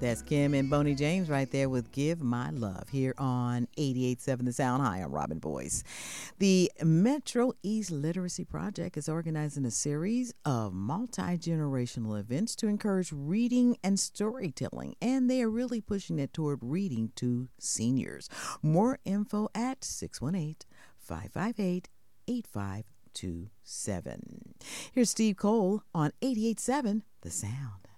That's Kim and Boney James right there with Give My Love here on 88.7 The Sound. Hi, I'm Robin Boyce. The Metro East Literacy Project is organizing a series of multi-generational events to encourage reading and storytelling, and they are really pushing it toward reading to seniors. More info at 618-558-8527. Here's Steve Cole on 88.7 The Sound.